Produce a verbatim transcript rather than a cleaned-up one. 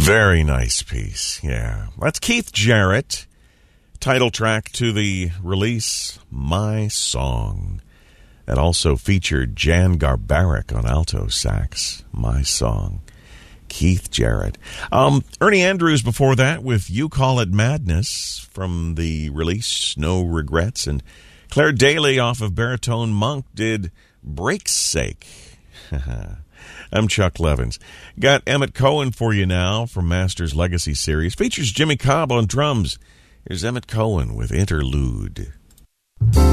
Very nice piece, yeah. That's Keith Jarrett, title track to the release, My Song. That also featured Jan Garbarek on alto sax, My Song. Keith Jarrett. Um, Ernie Andrews before that with You Call It Madness from the release No Regrets. And Claire Daly off of Baritone Monk did Break's Sake. I'm Chuck Levins. Got Emmett Cohen for you now from Masters Legacy Series. Features Jimmy Cobb on drums. Here's Emmett Cohen with Interlude.